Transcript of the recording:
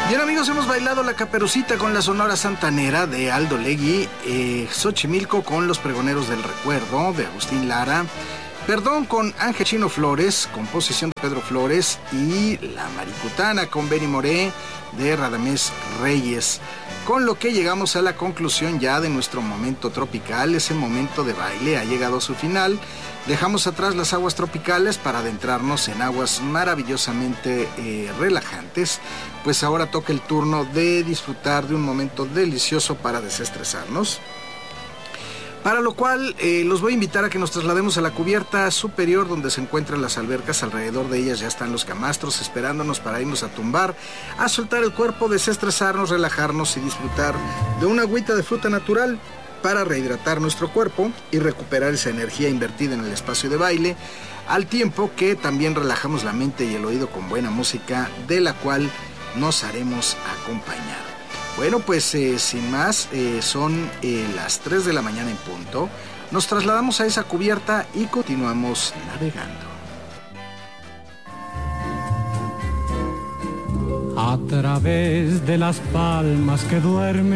Bien, amigos, hemos bailado la Caperucita con la Sonora Santanera de Aldo Legui, Xochimilco con Los Pregoneros del Recuerdo de Agustín Lara, Perdón con Ángel Chino Flores, composición de Pedro Flores, y La Maricutana con Benny Moré de Radamés Reyes. Con lo que llegamos a la conclusión ya de nuestro momento tropical. Ese momento de baile ha llegado a su final. Dejamos atrás las aguas tropicales para adentrarnos en aguas maravillosamente relajantes, pues ahora toca el turno de disfrutar de un momento delicioso para desestresarnos. Para lo cual los voy a invitar a que nos traslademos a la cubierta superior donde se encuentran las albercas. Alrededor de ellas ya están los camastros esperándonos para irnos a tumbar, a soltar el cuerpo, desestresarnos, relajarnos y disfrutar de una agüita de fruta natural para rehidratar nuestro cuerpo y recuperar esa energía invertida en el espacio de baile, al tiempo que también relajamos la mente y el oído con buena música, de la cual nos haremos acompañar. Bueno, pues sin más, son las 3 de la mañana en punto. Nos trasladamos a esa cubierta y continuamos navegando. A través de las palmas que duermen